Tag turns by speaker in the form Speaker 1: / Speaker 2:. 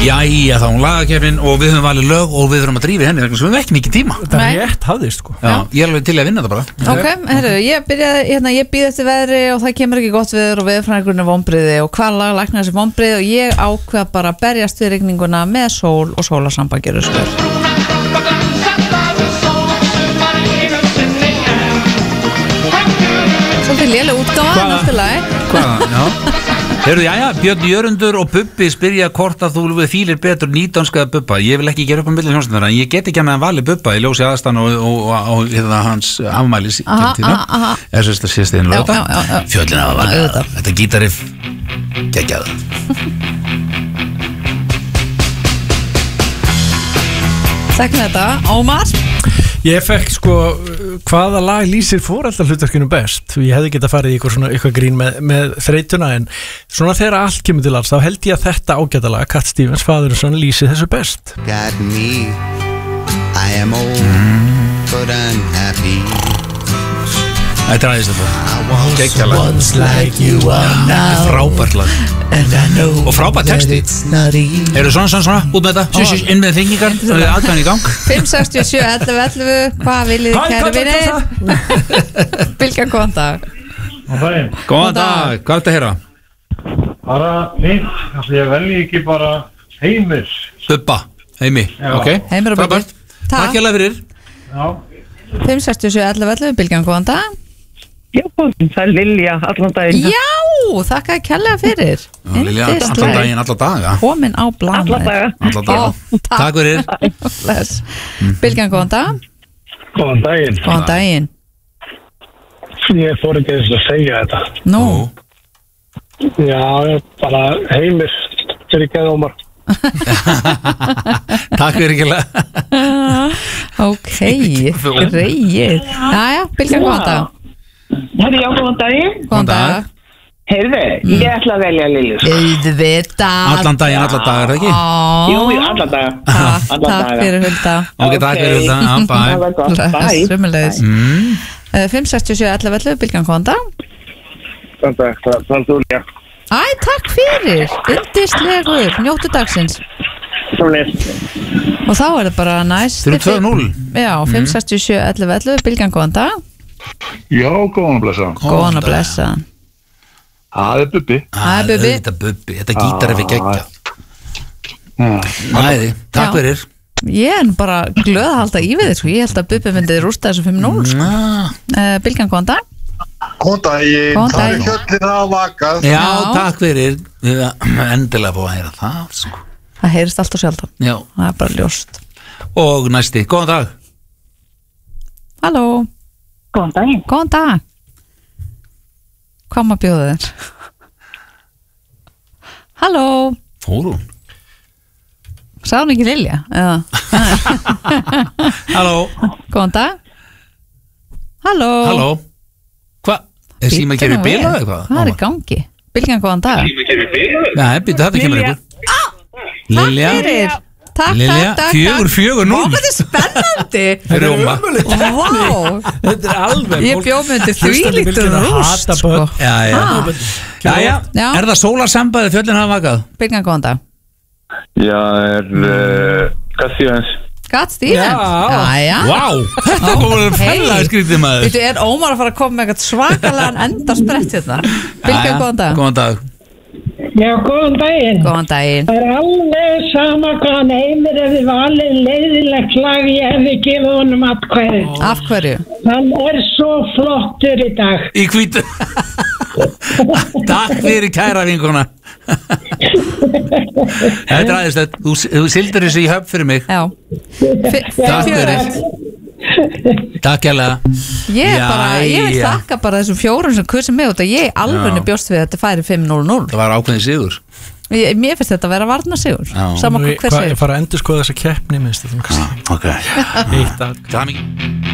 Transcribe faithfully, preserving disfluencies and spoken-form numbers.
Speaker 1: Jæja, þá hún lagakefnin og við höfum valið lög og við þurfum að drífa henni þannig að við höfum ekki mikið tíma.
Speaker 2: Þetta er rétt hafðist sko.
Speaker 1: Já, ég er alveg til að vinna þetta bara.
Speaker 3: Ok, herru, ég byrjaði, hérna, ég býð eftir veðri og það kemur ekki gott veður og veðurfræðingurinn er vonbrigði og hvað lag læknar þessi vonbrigði og ég ákveða bara að berjast við rigninguna með sól og sólarsamband gerur skör. Svolítið léleg útgáfa, en allt í lagi.
Speaker 1: Hvaða, já. Heyrðu, jæja, Björn Jörundur og Bubbi spyrja hvort að þú fílir betur nýdanskaða Bubba. Ég vil ekki gera upp á milli hljómsveitanna, en ég get ekki annað að vali Bubba í ljósi aðstan og, og, og, og hans afmælis tíma. Er sérst að sést einu lögða? Fjöllin af að vali. Þetta gítarriff geggjaðu.
Speaker 3: Þekna þetta, Ómar?
Speaker 2: Ég fekk sko hvaða lag lýsir foreldrahlutverkinu best. Ég hefði getað farið í eitthvað, svona, eitthvað grín með, með þreytuna en svona þegar allt kemur til alls þá held ég að þetta ágæta lag Cat Stevens, faður og son, lýsir þessu best.
Speaker 4: Got me, I am old but unhappy.
Speaker 1: Þetta er aðeins þetta
Speaker 4: Geggjalag.
Speaker 5: Once like you are now.
Speaker 1: Frábært lag.
Speaker 5: And I know
Speaker 1: og frábært texti. Eru svona svona svona út með þetta Sjú, inn með þingingar aðkvæðan í gang.
Speaker 3: Fimm sextíu og sjö ellefu ellefu. Hvað viljið þið kæru vinir? Bilgjan, góðan dag.
Speaker 1: Góðan dag, hvað er þetta að heyra?
Speaker 6: Bara fínt, altså ég velji ekki bara Heimir.
Speaker 1: Bubba, Heimi, ok.
Speaker 3: Heimir og Bubbi.
Speaker 1: Takk hérlega fyrir.
Speaker 6: Já.
Speaker 3: Fimm sextíu og sjö ellefu ellefu. Bilgjan, góðan dag.
Speaker 7: Já, það er Lilja allan daginn.
Speaker 3: Já, þakka kærlega fyrir.
Speaker 1: Lilja, allan daginn, allan daga.
Speaker 3: Komin á blanið.
Speaker 7: Allan daga.
Speaker 1: Allan daga.
Speaker 3: Ó, takk.
Speaker 1: Takk fyrir.
Speaker 3: Bless. Bilgjan, góðan dag.
Speaker 6: Góðan daginn.
Speaker 3: Góðan daginn.
Speaker 6: Ég fór ekki eins að segja þetta.
Speaker 3: Nú.
Speaker 6: Já, bara Heimir fyrir ekki að Ómar.
Speaker 1: Takk fyrir ekki.
Speaker 3: Ok, greið. Jæja, Bilgjan, góðan dag.
Speaker 7: Herri, já, góðan daginn.
Speaker 3: Góðan dag.
Speaker 7: Heyrðu, ég ætla að velja Lilju.
Speaker 3: Auðvitað.
Speaker 1: Allan daginn, allan dagar, er það ekki?
Speaker 7: Jú, jú, allan daga.
Speaker 3: Takk, takk fyrir Hulda.
Speaker 1: Ok, takk fyrir Hulda. Já, bæ.
Speaker 3: Bless, sömuleiðis. Fimm sextíu og sjö ellefu ellefu. Bilgjan, góðan dag.
Speaker 6: Góðan dag, það er Júlía.
Speaker 3: Æ, takk fyrir. Yndislegur, njóttu dagsins. Og þá er það bara næst.
Speaker 1: Þetta eru tvö núll.
Speaker 3: Já, fimm sextíu og sjö ellefu ellefu. Bilgjan, góðan dag.
Speaker 6: Já, góðan að blessa.
Speaker 3: Góðan að blessa.
Speaker 6: Það er Bubbi.
Speaker 3: Það er Bubbi.
Speaker 1: Þetta er Bubbi, þetta gítar er við geggja. Næði, takk fyrir.
Speaker 3: Ég er bara glöð að halda í við þessu. Ég held að Bubbi myndi rústa þessu fimm núll. Bilgjan, góðan dag.
Speaker 8: Góðan daginn.
Speaker 3: Góðan daginn.
Speaker 8: Kjöllin að vakað.
Speaker 1: Já, takk fyrir. Endilega búið að heyra það, sko.
Speaker 3: Það heyrist allt og sjaldan.
Speaker 1: Já.
Speaker 3: Það er bara ljóst.
Speaker 1: Og næsti, góðan dag.
Speaker 3: Halló.
Speaker 7: Góðan daginn.
Speaker 3: Góðan dag. Hvað maður bjóða þér? Halló.
Speaker 1: Fór hún?
Speaker 3: Sá hún ekki Lilja?
Speaker 1: Halló.
Speaker 3: Góðan dag. Halló.
Speaker 1: Halló. Hvað? Er síma ekki við bilað eða hvað?
Speaker 3: Hvað er í gangi? Bilgjan, góðan dag.
Speaker 1: Síma ekki við bilað? Nei, býttu, þetta kemur ykkur. Lilja.
Speaker 3: Takk fyrir. Takk,
Speaker 1: Lilja,
Speaker 3: takk, takk.
Speaker 1: fjögur, fjögur, núll.
Speaker 3: Ó, þetta er spennandi.
Speaker 1: Þetta er ömurlegt.
Speaker 3: Vá.
Speaker 2: Þetta er alveg.
Speaker 3: Ég bjóð mig undir þvílíktur rúst, sko.
Speaker 1: Já, já. Já, já.
Speaker 3: Já.
Speaker 1: Er það sólarsambaði fjöllin hafa vakað?
Speaker 3: Bilgjan, góðan dag.
Speaker 6: Já, er Cat Stevens.
Speaker 3: Cat Stevens? Já, já.
Speaker 1: Vá, þetta komur að fella skrítið maður.
Speaker 3: Þú er Ómar að fara að koma með eitthvað svakalega endarsprett hérna. Bilgjan, góðan dag.
Speaker 1: Góðan dag.
Speaker 7: Já, góðan daginn.
Speaker 3: Góðan daginn.
Speaker 7: Það er alveg sama hvaðan Heimir hefði valið leiðilegt lag, ég hefði gefið honum atkvæði.
Speaker 3: Af hverju?
Speaker 7: Hann er svo flottur í dag.
Speaker 1: Í hvítu. Takk fyrir kæra vinkona. Þetta er aðeins þetta. Þú, þú sildur þessu í höfn fyrir mig.
Speaker 3: Já.
Speaker 1: Takk fyrir. Takk hérlega.
Speaker 3: Ég er bara, ég vil þakka bara þessum fjórum sem kursum mig út og ég alveg bjóst við að þetta færi fimm núll núll.
Speaker 1: Það var ákveðin sigur.
Speaker 3: Ég, mér finnst þetta að vera varna sigur. Saman hver sigur.
Speaker 2: Ég fara að endur skoða þessa keppni minnst þetta.
Speaker 1: Ok.
Speaker 2: Eitt að.
Speaker 1: Það er mikið.